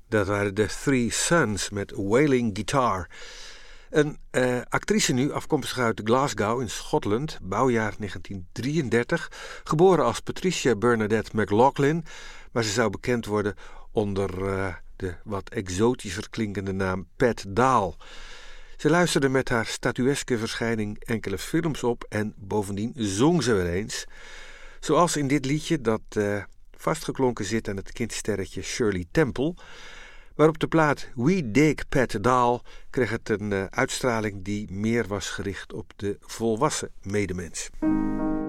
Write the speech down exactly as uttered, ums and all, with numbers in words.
Dat waren de Three Sons met Wailing Guitar. Een uh, actrice nu, afkomstig uit Glasgow in Schotland, bouwjaar negentien drieëndertig, geboren als Patricia Bernadette McLaughlin, maar ze zou bekend worden onder uh, de wat exotischer klinkende naam Pat Dahl. Ze luisterde met haar statueske verschijning enkele films op en bovendien zong ze wel eens. Zoals in dit liedje dat uh, vastgeklonken zit aan het kindsterretje Shirley Temple. Maar op de plaat We Dig Pat Dahl kreeg het een uh, uitstraling die meer was gericht op de volwassen medemens.